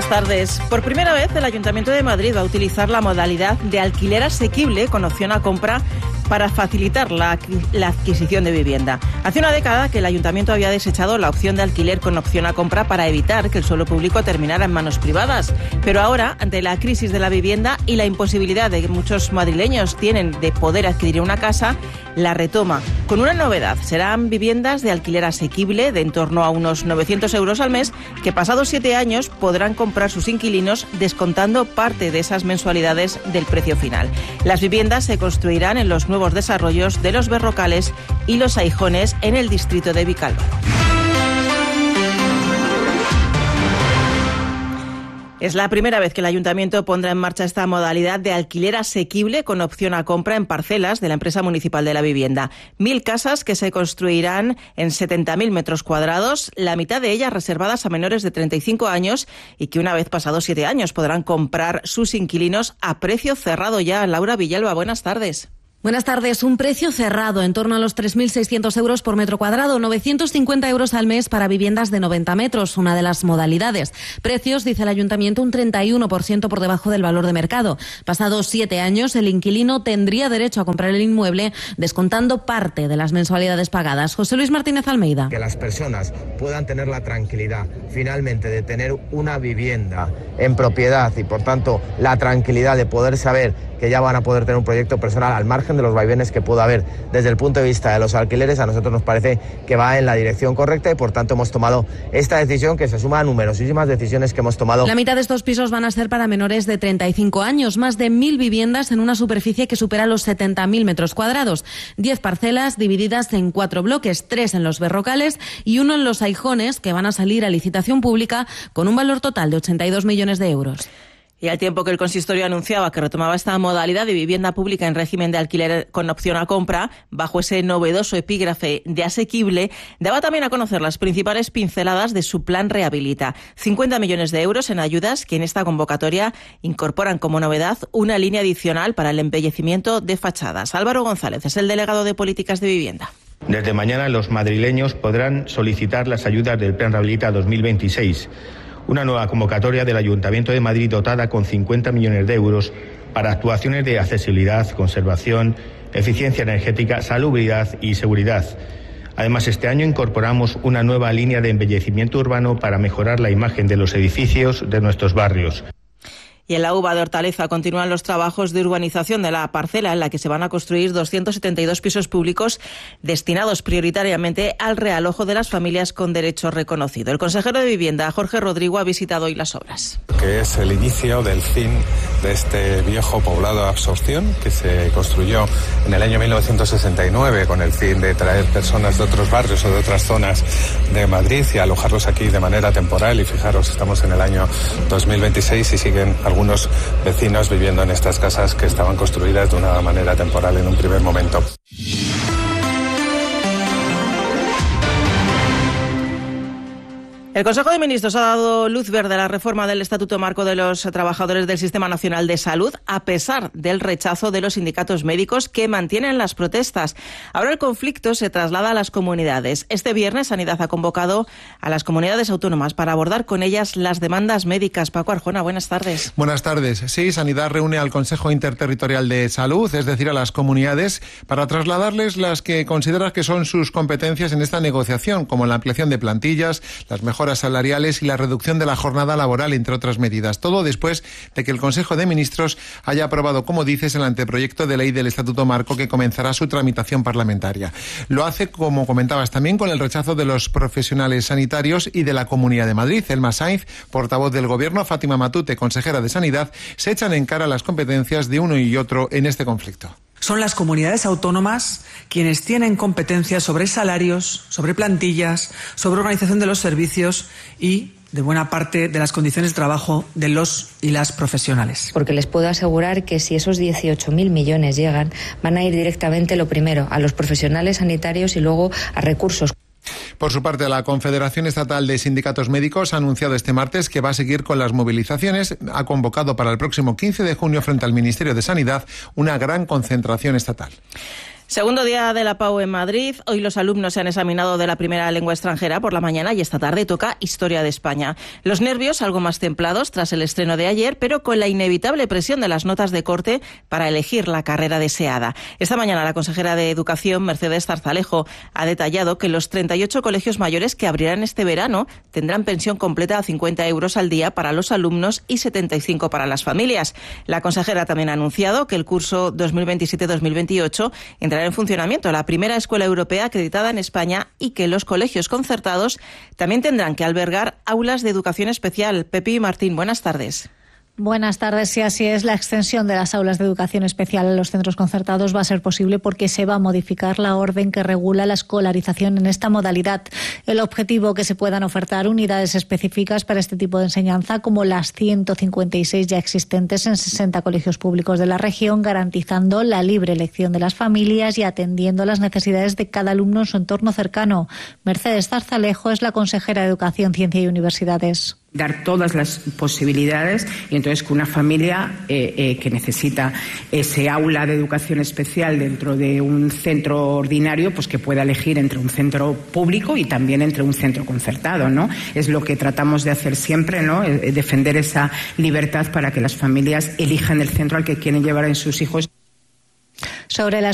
Buenas tardes. Por primera vez, el Ayuntamiento de Madrid va a utilizar la modalidad de alquiler asequible con opción a compra para facilitar la adquisición de vivienda. Hace una década que el Ayuntamiento había desechado la opción de alquiler con opción a compra para evitar que el suelo público terminara en manos privadas. Pero ahora, ante la crisis de la vivienda y la imposibilidad de que muchos madrileños tienen de poder adquirir una casa, la retoma. Con una novedad, serán viviendas de alquiler asequible de en torno a unos 900 euros al mes que pasados 7 años podrán comprar sus inquilinos descontando parte de esas mensualidades del precio final. Las viviendas se construirán en los nuevos desarrollos de Los Berrocales y Los Aijones en el distrito de Vicálvaro. Es la primera vez que el Ayuntamiento pondrá en marcha esta modalidad de alquiler asequible con opción a compra en parcelas de la empresa municipal de la vivienda. 1.000 casas que se construirán en 70.000 metros cuadrados, la mitad de ellas reservadas a menores de 35 años y que una vez pasados 7 años podrán comprar sus inquilinos a precio cerrado ya. Laura Villalba, buenas tardes. Buenas tardes. Un precio cerrado en torno a los 3.600 euros por metro cuadrado, 950 euros al mes para viviendas de 90 metros, una de las modalidades. Precios, dice el Ayuntamiento, un 31% por debajo del valor de mercado. Pasados 7 años, el inquilino tendría derecho a comprar el inmueble descontando parte de las mensualidades pagadas. José Luis Martínez Almeida. Que las personas puedan tener la tranquilidad finalmente de tener una vivienda en propiedad y por tanto la tranquilidad de poder saber que ya van a poder tener un proyecto personal al margen de los vaivenes que pueda haber desde el punto de vista de los alquileres, a nosotros nos parece que va en la dirección correcta y por tanto hemos tomado esta decisión que se suma a numerosísimas decisiones que hemos tomado. La mitad de estos pisos van a ser para menores de 35 años, más de 1.000 viviendas en una superficie que supera los 70.000 metros cuadrados, 10 parcelas divididas en 4 bloques, 3 en Los Berrocales y 1 en Los Aijones, que van a salir a licitación pública con un valor total de 82 millones de euros. Y al tiempo que el consistorio anunciaba que retomaba esta modalidad de vivienda pública en régimen de alquiler con opción a compra, bajo ese novedoso epígrafe de asequible, daba también a conocer las principales pinceladas de su plan Rehabilita. 50 millones de euros en ayudas que en esta convocatoria incorporan como novedad una línea adicional para el embellecimiento de fachadas. Álvaro González es el delegado de Políticas de Vivienda. Desde mañana los madrileños podrán solicitar las ayudas del plan Rehabilita 2026. Una nueva convocatoria del Ayuntamiento de Madrid dotada con 50 millones de euros para actuaciones de accesibilidad, conservación, eficiencia energética, salubridad y seguridad. Además, este año incorporamos una nueva línea de embellecimiento urbano para mejorar la imagen de los edificios de nuestros barrios. Y en la UVA de Hortaleza continúan los trabajos de urbanización de la parcela en la que se van a construir 272 pisos públicos destinados prioritariamente al realojo de las familias con derecho reconocido. El consejero de Vivienda, Jorge Rodrigo, ha visitado hoy las obras. Que es el inicio del fin de este viejo poblado de absorción que se construyó en el año 1969 con el fin de traer personas de otros barrios o de otras zonas de Madrid y alojarlos aquí de manera temporal. Y fijaros, estamos en el año 2026 y siguen algunos vecinos viviendo en estas casas que estaban construidas de una manera temporal en un primer momento. El Consejo de Ministros ha dado luz verde a la reforma del Estatuto Marco de los Trabajadores del Sistema Nacional de Salud, a pesar del rechazo de los sindicatos médicos que mantienen las protestas. Ahora el conflicto se traslada a las comunidades. Este viernes Sanidad ha convocado a las comunidades autónomas para abordar con ellas las demandas médicas. Paco Arjona, buenas tardes. Buenas tardes. Sí, Sanidad reúne al Consejo Interterritorial de Salud, es decir, a las comunidades, para trasladarles las que considera que son sus competencias en esta negociación, como la ampliación de plantillas, las mejoras salariales y la reducción de la jornada laboral, entre otras medidas. Todo después de que el Consejo de Ministros haya aprobado, como dices, el anteproyecto de ley del Estatuto Marco que comenzará su tramitación parlamentaria. Lo hace, como comentabas también, con el rechazo de los profesionales sanitarios y de la Comunidad de Madrid. Elma Sainz, portavoz del Gobierno, Fátima Matute, consejera de Sanidad, se echan en cara las competencias de uno y otro en este conflicto. Son las comunidades autónomas quienes tienen competencias sobre salarios, sobre plantillas, sobre organización de los servicios y de buena parte de las condiciones de trabajo de los y las profesionales. Porque les puedo asegurar que si esos 18.000 millones llegan, van a ir directamente, lo primero, a los profesionales sanitarios y luego a recursos. Por su parte, la Confederación Estatal de Sindicatos Médicos ha anunciado este martes que va a seguir con las movilizaciones. Ha convocado para el próximo 15 de junio frente al Ministerio de Sanidad una gran concentración estatal. Segundo día de la PAU en Madrid. Hoy los alumnos se han examinado de la primera lengua extranjera por la mañana y esta tarde toca Historia de España. Los nervios algo más templados tras el estreno de ayer, pero con la inevitable presión de las notas de corte para elegir la carrera deseada. Esta mañana la consejera de Educación, Mercedes Zarzalejo, ha detallado que los 38 colegios mayores que abrirán este verano tendrán pensión completa a 50 euros al día para los alumnos y 75 para las familias. La consejera también ha anunciado que el curso 2027-2028 entrará en funcionamiento la primera escuela europea acreditada en España y que los colegios concertados también tendrán que albergar aulas de educación especial. Pepi y Martín, buenas tardes. Buenas tardes. Sí, así es. La extensión de las aulas de educación especial a los centros concertados va a ser posible porque se va a modificar la orden que regula la escolarización en esta modalidad. El objetivo es que se puedan ofertar unidades específicas para este tipo de enseñanza, como las 156 ya existentes en 60 colegios públicos de la región, garantizando la libre elección de las familias y atendiendo las necesidades de cada alumno en su entorno cercano. Mercedes Zarzalejo es la consejera de Educación, Ciencia y Universidades. Dar todas las posibilidades y entonces que una familia que necesita ese aula de educación especial dentro de un centro ordinario, pues que pueda elegir entre un centro público y también entre un centro concertado, ¿no? Es lo que tratamos de hacer siempre, ¿no? Defender esa libertad para que las familias elijan el centro al que quieren llevar a sus hijos. Sobre la